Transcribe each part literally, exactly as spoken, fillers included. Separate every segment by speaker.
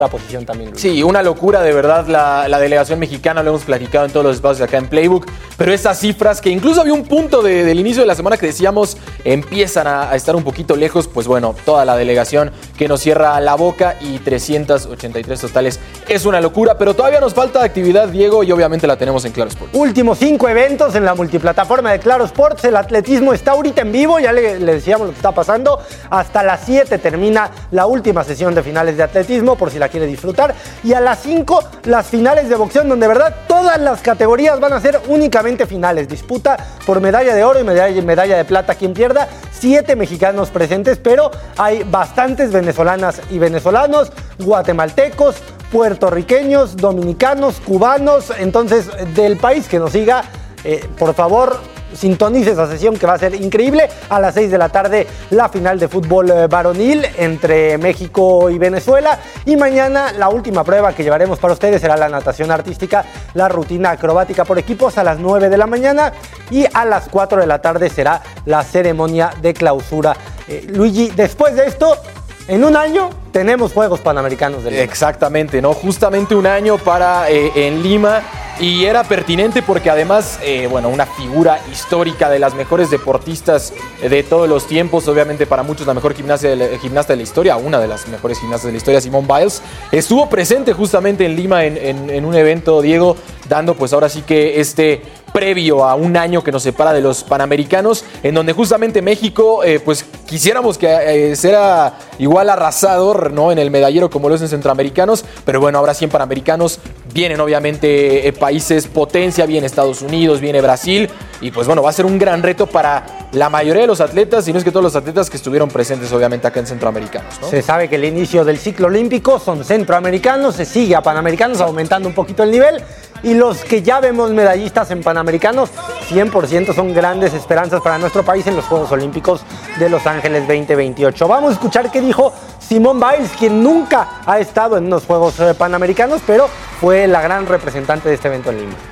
Speaker 1: la posición también, Luis.
Speaker 2: Sí, una locura de verdad la, la delegación mexicana, lo hemos platicado en todos los espacios acá en Playbook, pero estas cifras que incluso había un punto de, del inicio de la semana que decíamos empiezan a, a estar un poquito lejos, pues bueno, toda la delegación que nos cierra la boca y trescientos ochenta y tres totales es una locura, pero todavía nos falta actividad, Diego, y obviamente la tenemos en Claro Sports.
Speaker 1: Últimos cinco eventos en la multiplataforma de Claro Sports, el atletismo está ahorita en vivo, ya le, le decíamos lo que está pasando, hasta las siete termina la última sesión de finales de atletismo, por si la quiere disfrutar, y a las cinco las finales de boxeo, donde de verdad todas las categorías van a ser únicamente finales, disputa por medalla de oro y medalla, medalla de plata quien pierda, siete mexicanos presentes, pero hay bastantes venezolanas y venezolanos, guatemaltecos, puertorriqueños, dominicanos, cubanos, entonces del país que nos siga, eh, por favor, sintonice esa sesión que va a ser increíble. A las seis de la tarde la final de fútbol varonil entre México y Venezuela, y mañana la última prueba que llevaremos para ustedes será la natación artística, la rutina acrobática por equipos a las nueve de la mañana, y a las cuatro de la tarde será la ceremonia de clausura. eh, Luigi, después de esto, en un año tenemos Juegos Panamericanos de Lima.
Speaker 2: Exactamente, ¿no? Justamente un año para eh, en Lima. Y era pertinente porque además, eh, bueno, una figura histórica de las mejores deportistas de todos los tiempos, obviamente para muchos la mejor gimnasta de la, gimnasta de la historia, una de las mejores gimnastas de la historia, Simone Biles, estuvo presente justamente en Lima en, en, en un evento, Diego, dando pues ahora sí que este previo a un año que nos separa de los Panamericanos, en donde justamente México, eh, pues quisiéramos que eh, sea igual arrasador, ¿no? En el medallero como lo es en Centroamericanos, pero bueno, ahora sí en Panamericanos vienen obviamente eh, países potencia, viene Estados Unidos, viene Brasil, y pues bueno, va a ser un gran reto para la mayoría de los atletas, si no es que todos los atletas que estuvieron presentes obviamente acá en Centroamericanos, ¿no?
Speaker 1: Se sabe que el inicio del ciclo olímpico son centroamericanos, se sigue a Panamericanos aumentando un poquito el nivel, y los que ya vemos medallistas en Panamericanos, cien por ciento son grandes esperanzas para nuestro país en los Juegos Olímpicos de Los Ángeles veinte veintiocho. Vamos a escuchar qué dijo Simone Biles, quien nunca ha estado en unos Juegos Panamericanos, pero fue la gran representante de este evento en Lima.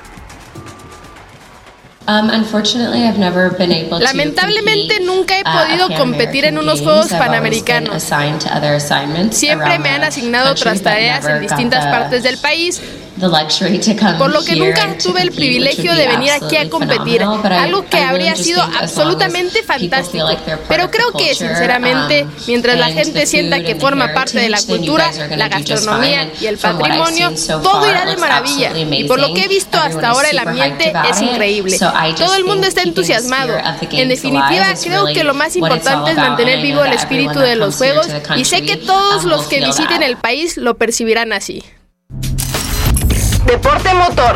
Speaker 3: Lamentablemente nunca he podido competir en unos Juegos Panamericanos. Siempre me han asignado otras tareas en distintas partes del país, por lo que nunca tuve el privilegio de venir aquí a competir, algo que habría sido absolutamente fantástico. Pero creo que, sinceramente, mientras la gente sienta que forma parte de la cultura, la gastronomía y el patrimonio, todo irá de maravilla. Y por lo que he visto hasta ahora, el ambiente es increíble. Todo el mundo está entusiasmado. En definitiva, creo que lo más importante es mantener vivo el espíritu de los Juegos, y sé que todos los que visiten el país lo percibirán así. Deporte motor.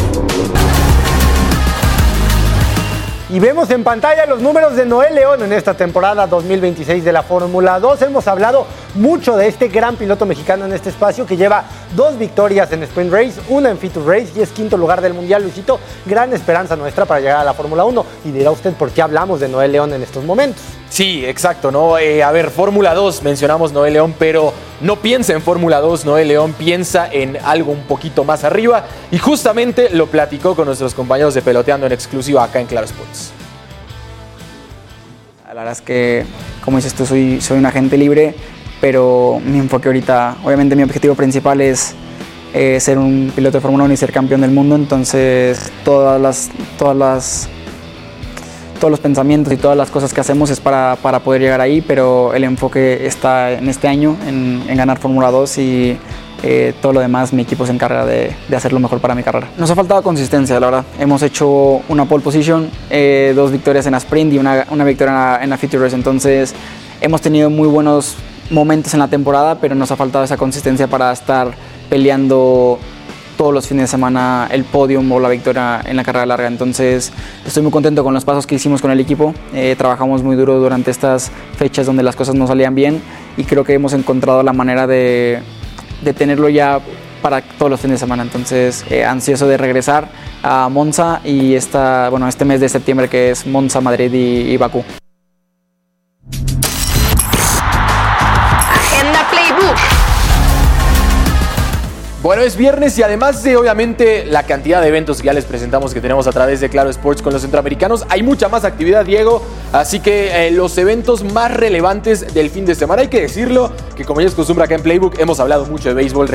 Speaker 1: Y vemos en pantalla los números de Noé León en esta temporada dos mil veintiséis de la Fórmula dos. Hemos hablado mucho de este gran piloto mexicano en este espacio, que lleva dos victorias en Sprint Race, una en Feature Race, y es quinto lugar del Mundial. Luisito, gran esperanza nuestra para llegar a la Fórmula uno. Y dirá usted por qué hablamos de Noé León en estos momentos.
Speaker 2: Sí, exacto, ¿no? Eh, a ver, Fórmula dos, mencionamos Noé León, pero no piensa en Fórmula dos, Noé León piensa en algo un poquito más arriba, y justamente lo platicó con nuestros compañeros de Peloteando en exclusiva acá en Claro Sports.
Speaker 4: La verdad es que, como dices tú, soy, soy un agente libre, pero mi enfoque ahorita, obviamente mi objetivo principal es eh, ser un piloto de Fórmula uno y ser campeón del mundo, entonces todas las... Todas las todos los pensamientos y todas las cosas que hacemos es para, para poder llegar ahí, pero el enfoque está en este año, en, en ganar Fórmula dos, y eh, todo lo demás mi equipo se encarga de, de hacer lo mejor para mi carrera. Nos ha faltado consistencia, la verdad. Hemos hecho una pole position, eh, dos victorias en la sprint y una, una victoria en la, en la feature race, entonces hemos tenido muy buenos momentos en la temporada, pero nos ha faltado esa consistencia para estar peleando todos los fines de semana el podium o la victoria en la carrera larga. Entonces estoy muy contento con los pasos que hicimos con el equipo. Eh, trabajamos muy duro durante estas fechas donde las cosas no salían bien, y creo que hemos encontrado la manera de, de tenerlo ya para todos los fines de semana. Entonces eh, ansioso de regresar a Monza y esta, bueno, este mes de septiembre, que es Monza, Madrid y, y Bakú.
Speaker 3: Agenda Playbook.
Speaker 2: Bueno, es viernes y además de obviamente la cantidad de eventos que ya les presentamos que tenemos a través de Claro Sports con los centroamericanos, hay mucha más actividad, Diego, así que eh, los eventos más relevantes del fin de semana, hay que decirlo, que como ya es costumbre acá en Playbook, hemos hablado mucho de béisbol